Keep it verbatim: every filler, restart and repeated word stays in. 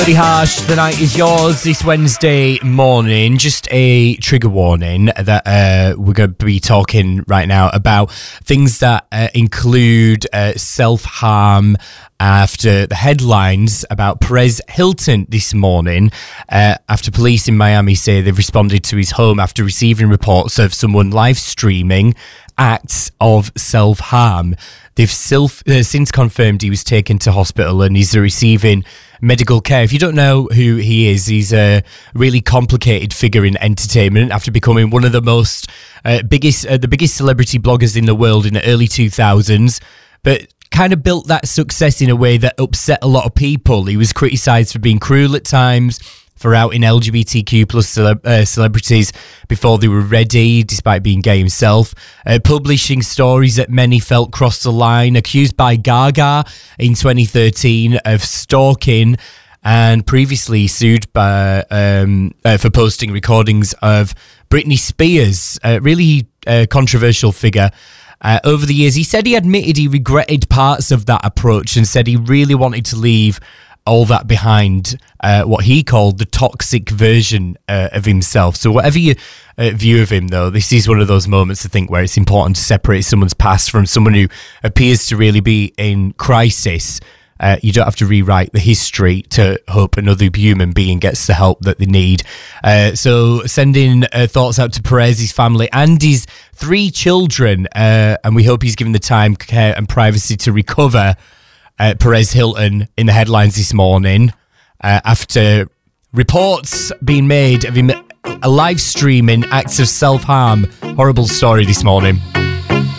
Pretty harsh. The night is yours this Wednesday morning. Just a trigger warning that uh, we're going to be talking right now about things that uh, include uh, self-harm after the headlines about Perez Hilton this morning, uh, after police in Miami say they've responded to his home after receiving reports of someone live streaming acts of self-harm. They've self, uh, since confirmed he was taken to hospital and he's receiving medical care. If you don't know who he is, he's a really complicated figure in entertainment after becoming one of the most uh, biggest, uh, the biggest celebrity bloggers in the world in the early two thousands, but kind of built that success in a way that upset a lot of people. He was criticised for being cruel at times, for outing L G B T Q plus cele- uh, celebrities before they were ready, despite being gay himself, uh, publishing stories that many felt crossed the line, accused by Gaga in twenty thirteen of stalking, and previously sued by, um, uh, for posting recordings of Britney Spears, a really uh, controversial figure. Uh, over the years, he said he admitted he regretted parts of that approach and said he really wanted to leave all that behind, uh, what he called the toxic version uh, of himself. So whatever your uh, view of him, though, this is one of those moments, I think, where it's important to separate someone's past from someone who appears to really be in crisis. Uh, you don't have to rewrite the history to hope another human being gets the help that they need. Uh, so sending uh, thoughts out to Perez, his family, and his three children, uh, and we hope he's given the time, care, and privacy to recover. Uh, Perez Hilton in the headlines this morning uh, after reports being made of him uh, live streaming acts of self-harm. Horrible story this morning.